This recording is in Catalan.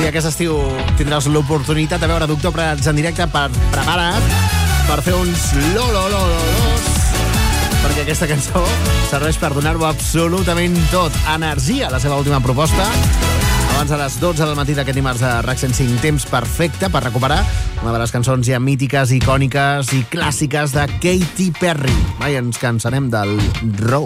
Si aquest estiu tindràs l'oportunitat de veure Doctor Prats en directe, prepara't per fer uns lo-lo-lo-lo-los, perquè aquesta cançó serveix per donar-ho absolutament tot. Energia, la seva última proposta, abans de les 12 del matí d'aquest dimarts a RAC 105. Temps perfecte per recuperar una de les cançons ja mítiques, icòniques i clàssiques de Katy Perry. Mai ens cansarem del Row.